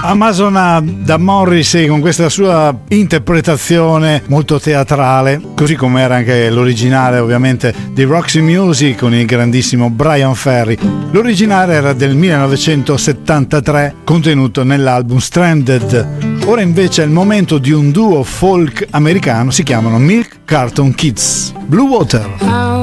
Amazona da Morrissey con questa sua interpretazione molto teatrale, così come era anche l'originale ovviamente di Roxy Music con il grandissimo Brian Ferry. L'originale era del 1973, contenuto nell'album Stranded. Ora invece è il momento di un duo folk americano, si chiamano Milk Carton Kids. Blue Water.